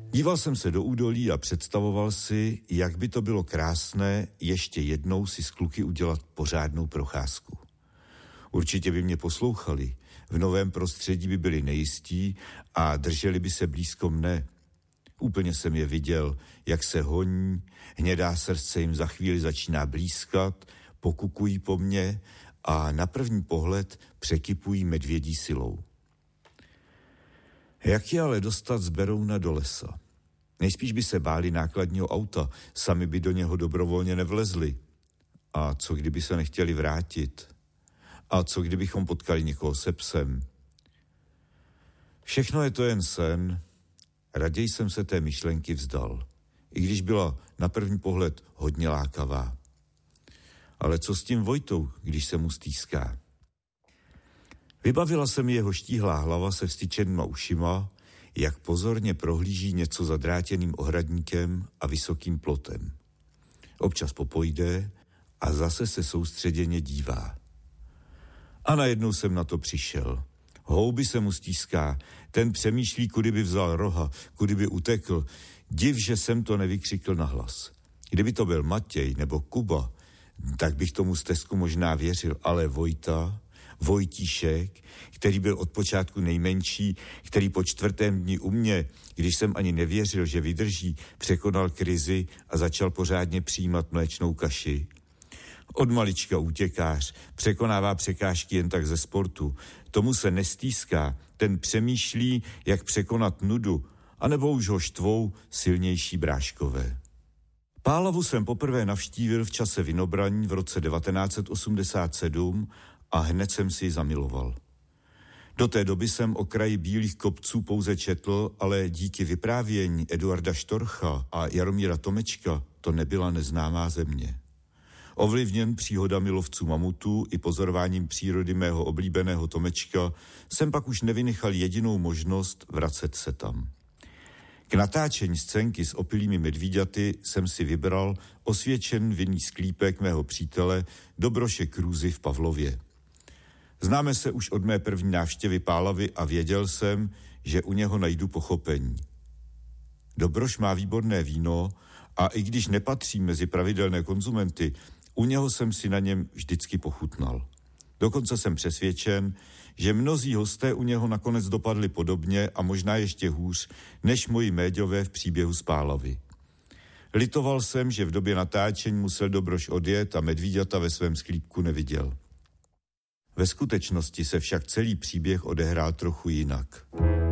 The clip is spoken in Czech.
Díval jsem se do údolí a představoval si, jak by to bylo krásné ještě jednou si s kluky udělat pořádnou procházku. Určitě by mě poslouchali, v novém prostředí by byli nejistí a drželi by se blízko mne. Úplně jsem je viděl, jak se honí, hnědá srdce jim za chvíli začíná blízkat, pokukují po mně a na první pohled překypují medvědí silou. Jak je ale dostat z Berouna do lesa? Nejspíš by se báli nákladního auta, sami by do něho dobrovolně nevlezli. A co kdyby se nechtěli vrátit? A co kdybychom potkali někoho se psem? Všechno je to jen sen. Raději jsem se té myšlenky vzdal, i když byla na první pohled hodně lákavá. Ale co s tím Vojtou, když se mu stýská? Vybavila se mi jeho štíhlá hlava se vstyčenýma ušima, jak pozorně prohlíží něco zadrátěným ohradníkem a vysokým plotem. Občas popojde a zase se soustředěně dívá. A najednou jsem na to přišel. Houby se mu stýská, ten přemýšlí, kudy by vzal roha, kudy by utekl. Div, že jsem to nevykřikl nahlas. Kdyby to byl Matěj nebo Kuba, tak bych tomu stesku možná věřil, ale Vojtíšek, který byl od počátku nejmenší, který po 4. dni u mě, když jsem ani nevěřil, že vydrží, překonal krizi a začal pořádně přijímat mléčnou kaši. Od malička útěkář, překonává překážky jen tak ze sportu. Tomu se nestýská, ten přemýšlí, jak překonat nudu, anebo už ho štvou silnější bráškové. Pálavu jsem poprvé navštívil v čase Vinobraní v roce 1987 a hned jsem si ji zamiloval. Do té doby jsem o kraji Bílých kopců pouze četl, ale díky vyprávění Eduarda Štorcha a Jaromíra Tomečka to nebyla neznámá země. Ovlivněn příhodami lovců mamutů i pozorováním přírody mého oblíbeného Tomečka jsem pak už nevynechal jedinou možnost vracet se tam. K natáčení scénky s opilými medvíďaty jsem si vybral osvědčen vinný sklípek mého přítele Dobroše Krůzy v Pavlově. Známe se už od mé první návštěvy Pálavy a věděl jsem, že u něho najdu pochopení. Dobroš má výborné víno a i když nepatří mezi pravidelné konzumenty, u něho jsem si na něm vždycky pochutnal. Dokonce jsem přesvědčen, že mnozí hosté u něho nakonec dopadli podobně a možná ještě hůř, než moji méďové v příběhu z Pálavy. Litoval jsem, že v době natáčení musel Dobroš odjet a medvíďata ve svém sklípku neviděl. Ve skutečnosti se však celý příběh odehrál trochu jinak.